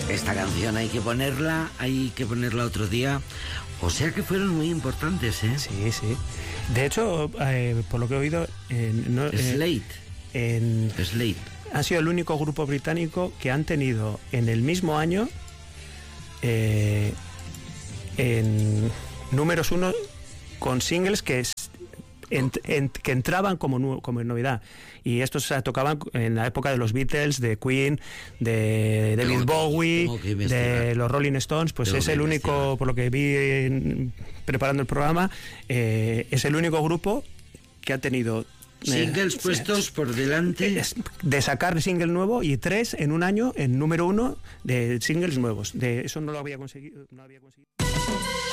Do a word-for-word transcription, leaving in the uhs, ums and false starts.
esta canción hay que ponerla, hay que ponerla otro día. O sea que fueron muy importantes, ¿eh? Sí, sí. De hecho, eh, por lo que he oído... Eh, no, eh, Slade. En, Slade. Han sido el único grupo británico que han tenido en el mismo año eh, en números uno con singles que, es, en, en, que entraban como, nu, como novedad. Y estos se tocaban en la época de los Beatles, de Queen, de David Bowie, de los Rolling Stones. Pues es el único, por lo que vi en, preparando el programa, eh, es el único grupo que ha tenido singles eh, puestos por delante de sacar single nuevo y tres en un año en número uno de singles nuevos. De eso no lo había conseguido, no había conseguido.